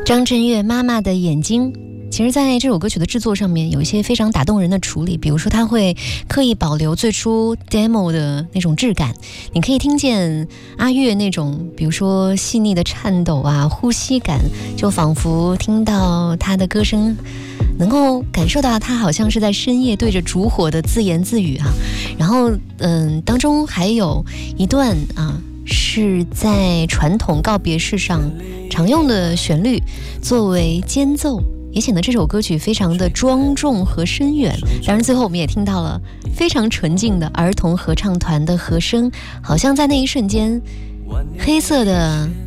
张震岳妈妈的眼睛，其实在这首歌曲的制作上面有一些非常打动人的处理，比如说他会刻意保留最初 demo 的那种质感，你可以听见阿岳那种比如说细腻的颤抖啊，呼吸感，就仿佛听到他的歌声，能够感受到他好像是在深夜对着烛火的自言自语啊。然后当中还有一段啊，是在传统告别式上常用的旋律作为间奏，也显得这首歌曲非常的庄重和深远。当然最后我们也听到了非常纯净的儿童合唱团的和声，好像在那一瞬间黑色的